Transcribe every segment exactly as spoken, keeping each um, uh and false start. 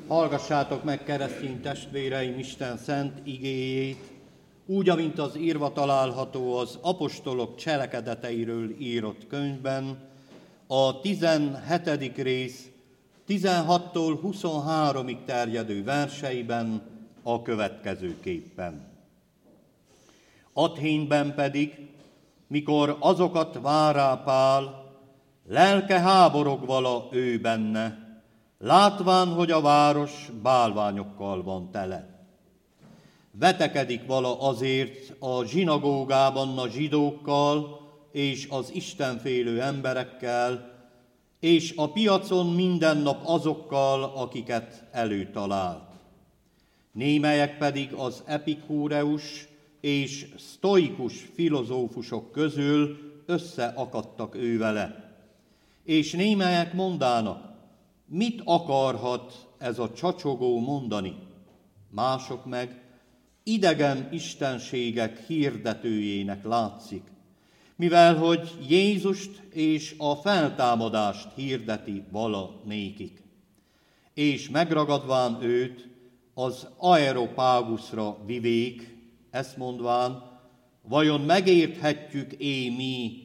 Hallgassátok meg, keresztény testvéreim, Isten szent igéjét, úgy, amint az írva található az apostolok cselekedeteiről írott könyvben, a tizenhetedik rész tizenhattól huszonháromig terjedő verseiben a következőképpen. Athénben pedig, mikor azokat várá Pál, lelke háborog vala ő benne, látván, hogy a város bálványokkal van tele. Vetekedik vala azért a zsinagógában a zsidókkal és az istenfélő emberekkel, és a piacon minden nap azokkal, akiket előtalált. Némelyek pedig az epikúreus és sztoikus filozófusok közül összeakadtak ő vele. És némelyek mondának, mit akarhat ez a csacsogó mondani? Mások meg idegen istenségek hirdetőjének látszik, mivel hogy Jézust és a feltámadást hirdeti vala nékik. És megragadván őt, az Areopágusra vivék, ezt mondván, vajon megérthetjük-é mi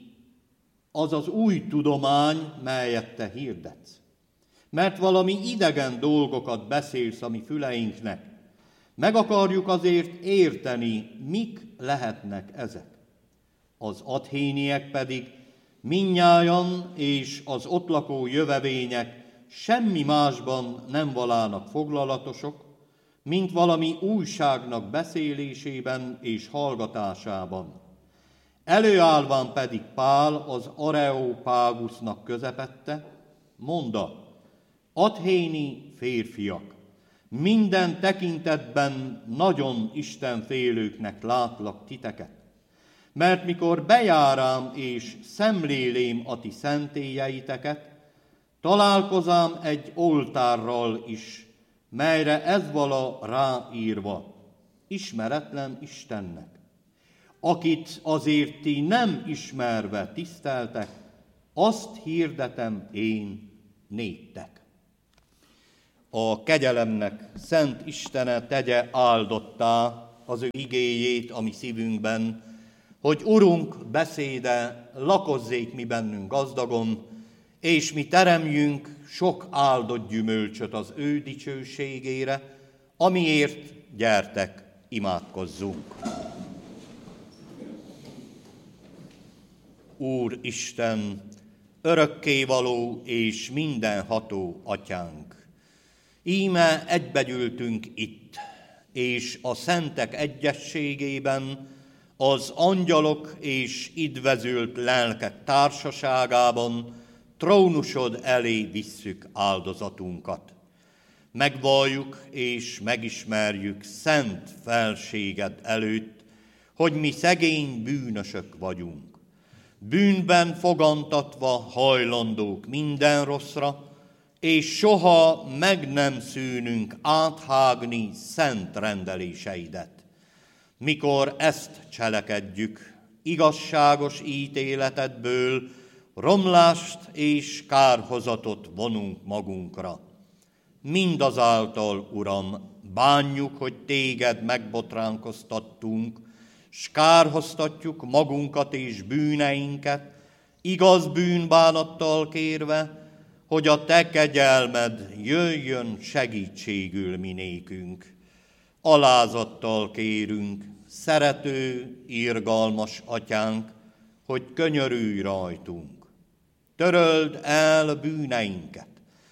az az új tudomány, melyet te hirdetsz? Mert valami idegen dolgokat beszélsz a mi füleinknek. Meg akarjuk azért érteni, mik lehetnek ezek. Az athéniek pedig mindnyájan és az ott lakó jövevények semmi másban nem valának foglalatosok, mint valami újságnak beszélésében és hallgatásában. Előállván pedig Pál az Areopágusnak közepette, monda, athéni férfiak, minden tekintetben nagyon istenfélőknek látlak titeket, mert mikor bejárám és szemlélém a ti szentélyeiteket, találkozám egy oltárral is, melyre ez vala ráírva, ismeretlen Istennek, akit azért ti nem ismerve tiszteltek, azt hirdetem én néktek. A kegyelemnek szent Istene tegye áldottá az ő igéjét a mi szívünkben, hogy Urunk beszéde lakozzék mi bennünk gazdagon, és mi teremjünk sok áldott gyümölcsöt az ő dicsőségére, amiért gyertek, imádkozzunk. Úr Isten, örökkévaló és mindenható Atyánk, íme egybegyűltünk itt, és a szentek egyességében, az angyalok és idvezült lelkek társaságában trónusod elé visszük áldozatunkat. Megvalljuk és megismerjük szent felséged előtt, hogy mi szegény bűnösök vagyunk. Bűnben fogantatva hajlandók minden rosszra, és soha meg nem szűnünk áthágni szent rendeléseidet. Mikor ezt cselekedjük, igazságos ítéletedből romlást és kárhozatot vonunk magunkra. Mindazáltal, Uram, bánjuk, hogy téged megbotránkoztattunk, s kárhoztatjuk magunkat és bűneinket, igaz bűnbánattal kérve, hogy a te kegyelmed jöjjön segítségül minékünk. Alázattal kérünk, szerető, irgalmas Atyánk, hogy könyörülj rajtunk. Töröld el bűneinket,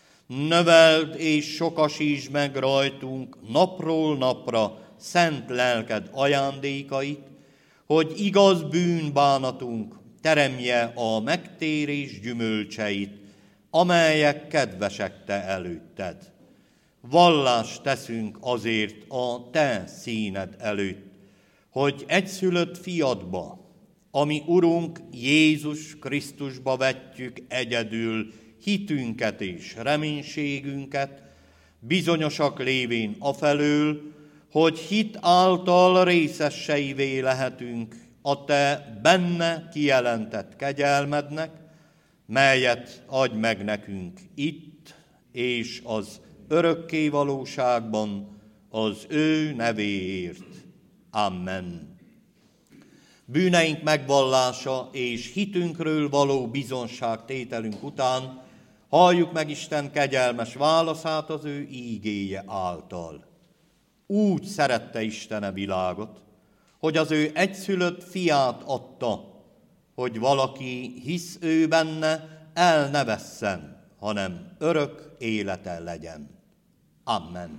növeld és sokasítsd meg rajtunk napról napra szent lelked ajándékait, hogy igaz bűnbánatunk teremje a megtérés gyümölcseit, amelyek kedvesek te előtted. Vallást teszünk azért a te színed előtt, hogy egyszülött fiadba, ami Urunk Jézus Krisztusba vetjük egyedül hitünket és reménységünket, bizonyosak lévén afelől, hogy hit által részeseivé lehetünk a te benne kijelentett kegyelmednek, melyet adj meg nekünk itt és az örökké valóságban az ő nevéért. Amen. Bűneink megvallása és hitünkről való bizonságtételünk után halljuk meg Isten kegyelmes válaszát az ő ígéje által. Úgy szerette Isten a világot, hogy az ő egyszülött fiát adta, hogy valaki hisz ő benne, el ne vesszen, hanem örök élete legyen. Amen.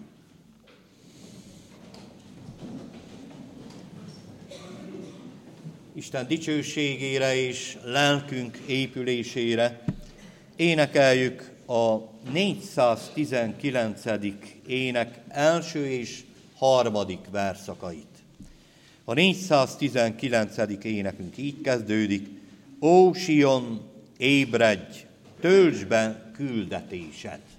Isten dicsőségére és lelkünk épülésére énekeljük a négyszáztizenkilencedik ének első és harmadik verszakait. A négyszáztizenkilencedik énekünk így kezdődik: Ó Sion, ébredj, töltsd be küldetésed!